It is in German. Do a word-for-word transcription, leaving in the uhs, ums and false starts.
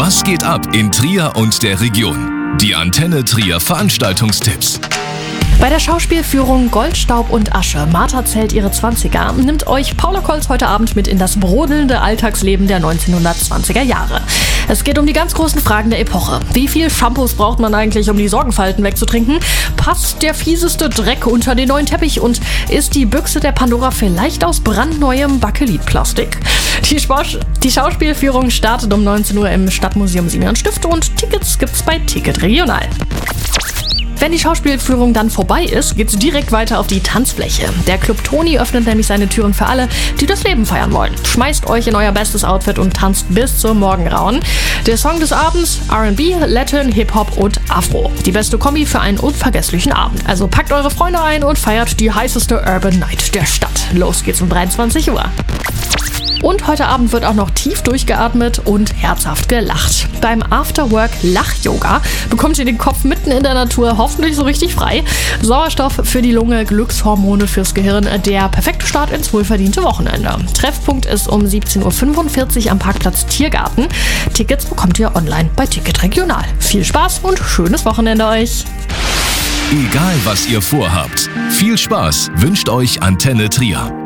Was geht ab in Trier und der Region? Die Antenne Trier Veranstaltungstipps. Bei der Schauspielführung Gold, Staub und Asche, Martha zählt ihre Zwanziger, nimmt euch Paula Kolz heute Abend mit in das brodelnde Alltagsleben der neunzehnhundertzwanziger Jahre. Es geht um die ganz großen Fragen der Epoche. Wie viel Shampoos braucht man eigentlich, um die Sorgenfalten wegzutrinken? Passt der fieseste Dreck unter den neuen Teppich? Und ist die Büchse der Pandora vielleicht aus brandneuem Bakelitplastik? Die, Sport- die Schauspielführung startet um neunzehn Uhr im Stadtmuseum Simeon Stift und Tickets gibt's bei Ticket Regional. Wenn die Schauspielführung dann vorbei ist, geht's direkt weiter auf die Tanzfläche. Der Club Toni öffnet nämlich seine Türen für alle, die das Leben feiern wollen. Schmeißt euch in euer bestes Outfit und tanzt bis zum Morgengrauen. Der Song des Abends: R and B, Latin, Hip-Hop und Afro. Die beste Kombi für einen unvergesslichen Abend. Also packt eure Freunde ein und feiert die heißeste Urban Night der Stadt. Los geht's um dreiundzwanzig Uhr. Und heute Abend wird auch noch tief durchgeatmet und herzhaft gelacht. Beim Afterwork Lach-Yoga bekommt ihr den Kopf mitten in der Natur hoffentlich so richtig frei. Sauerstoff für die Lunge, Glückshormone fürs Gehirn, der perfekte Start ins wohlverdiente Wochenende. Treffpunkt ist um siebzehn Uhr fünfundvierzig am Parkplatz Tiergarten. Tickets bekommt ihr online bei Ticket Regional. Viel Spaß und schönes Wochenende euch! Egal was ihr vorhabt, viel Spaß wünscht euch Antenne Trier.